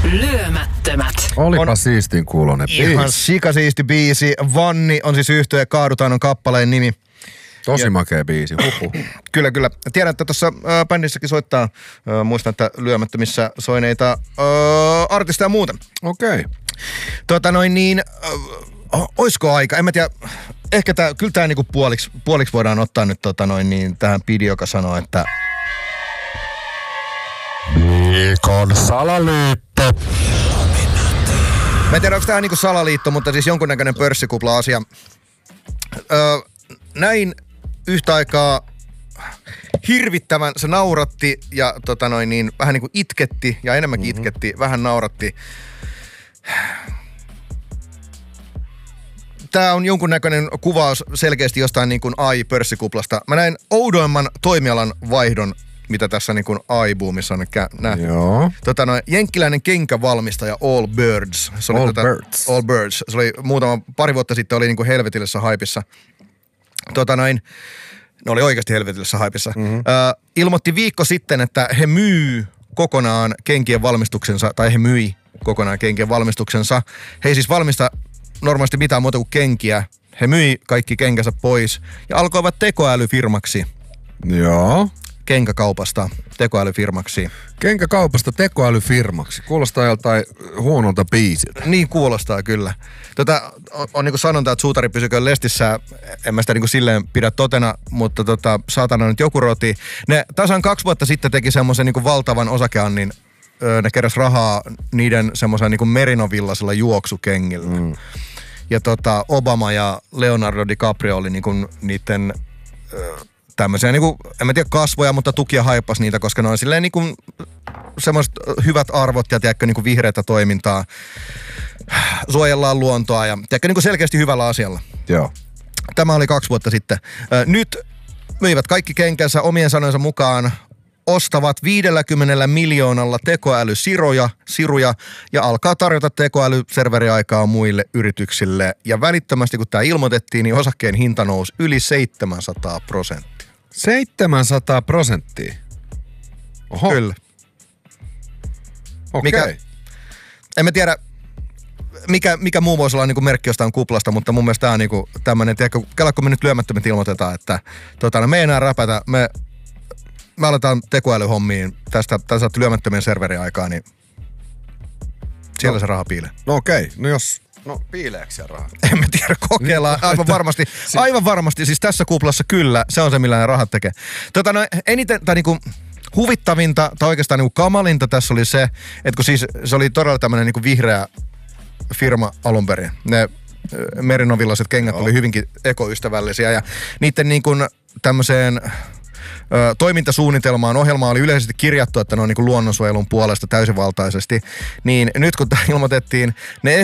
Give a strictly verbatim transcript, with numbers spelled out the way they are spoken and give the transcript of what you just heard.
Lyömättömät. Olipa On siistin kuulonen ihan biisi. sikasiisti biisi. Vanni on siis yhtye ja Kaadutaan on kappaleen nimi. Tosi Ja- makea biisi. Huhu. Kyllä, kyllä. Tiedän, että tuossa äh, bändissäkin soittaa, äh, muistan, että Lyömättömissä soineita äh, artisteja muuten. Okei. Okay. Tota noin niin, äh, oisko aika? En mä tiedä, ehkä tää, kyllä tää niinku puoliksi, puoliksi voidaan ottaa nyt tota noin niin tähän Pidi, joka sanoo, että Viikon salaliitto. mä en tiedä, onko tää niinku salaliitto, mutta siis jonkunnäköinen pörssikupla-asia. Öö, näin yhtä aikaa hirvittävän, se nauratti ja tota noin niin, vähän niinku itketti ja enemmänkin mm-hmm. itketti, vähän nauratti. Tää on jonkunnäköinen kuvaus selkeästi jostain niin kuin A I-pörssikuplasta. Mä näin oudoimman toimialan vaihdon, mitä tässä niin kuin A I-boomissa on kä- nähty. Joo. Tota noin, jenkkiläinen kenkävalmistaja All Birds. Se oli All tota, Birds. All Birds. Se oli muutama, pari vuotta sitten oli niin kuin helvetillisessä haipissa. Tota noin, ne oli oikeasti helvetillisessä haipissa. Mm-hmm. Ö, ilmoitti viikko sitten, että he myy kokonaan kenkien valmistuksensa, tai he myi kokonaan kenkien valmistuksensa. He ei siis valmista normaalisti mitään muuta kuin kenkiä. He myi kaikki kenkänsä pois ja alkoivat tekoälyfirmaksi. Joo. Kenkäkaupasta tekoälyfirmaksi. Kenkäkaupasta tekoälyfirmaksi. Kuulostaa joltain huonolta biisiltä. Niin kuulostaa kyllä. Tota, on, on niinku sanonta, että suutari pysyköön lestissä. En mä sitä niinku silleen pidä totena, mutta tota, saatana nyt joku roti. Ne tasan kaksi vuotta sitten teki semmoisen niinku valtavan osakeannin. Öö, ne keräs rahaa niiden semmoisen niinku merinovillaisella juoksukengillä. Mm. Ja tota, Obama ja Leonardo DiCaprio oli niinku niiden öö, tämmöisiä niinku, en mä tiedä kasvoja, mutta tukia haippas niitä, koska ne on silleen niinku semmoiset hyvät arvot ja tiedätkö niinku vihreätä toimintaa. Suojellaan luontoa ja tiedätkö niinku selkeästi hyvällä asialla. Joo. Tämä oli kaksi vuotta sitten. Öö, nyt myivät kaikki kenkänsä omien sanojensa mukaan, ostavat viidelläkymmenellä miljoonalla tekoälysiruja siruja, ja alkaa tarjota tekoälyserveriaikaa muille yrityksille. Ja välittömästi kun tämä ilmoitettiin, niin osakkeen hinta nousi yli seitsemänsataa prosenttia. seitsemänsataa prosenttia. Oho. Kyllä. Okei. Mikä, en mä tiedä, mikä, mikä muu voisi olla niinku merkki jostain kuplasta, mutta mun mielestä tämä on niinku tämmöinen, tiedätkö, kela kun me nyt Lyömättömät ilmoitetaan, että tota, no me ei enää räpätä, me Me aletaan tekoälyhommiin tästä, tästä Lyömättömien serveriaikaa, niin siellä no. se raha piilee. No okei, okay. No jos, no piileekö siellä raha? En mä tiedä, kokeillaan aivan varmasti, aivan varmasti, siis tässä kuplassa kyllä, se on se millä ne rahat tekee. Tota no eniten, tai niinku huvittavinta, tai oikeastaan niinku kamalinta tässä oli se, että kun siis se oli todella tämmönen niinku vihreä firma alun perin. Ne merinovillaiset kengät Joo. oli hyvinkin ekoystävällisiä ja niiden niin kuin tämmöiseen ö, toimintasuunnitelmaan, ohjelmaan oli yleisesti kirjattu, että ne on niin kuin luonnonsuojelun puolesta täysivaltaisesti. Niin nyt kun tämä ilmoitettiin, ne